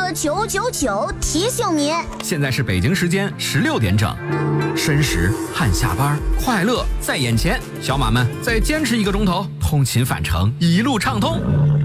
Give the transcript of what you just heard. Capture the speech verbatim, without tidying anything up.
个九九九提醒你， 现在是北京时间十六点整，申时汗下班，快乐在眼前，小马们再坚持一个钟头，通勤返程一路畅通。